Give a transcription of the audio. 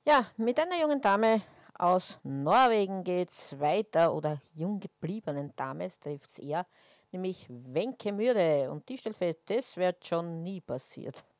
Ja, mit einer jungen Dame aus Norwegen geht's weiter oder jung gebliebenen Dame, es trifft's eher, nämlich Wenke Mürre. Und die stellt fest, das wird schon nie passiert.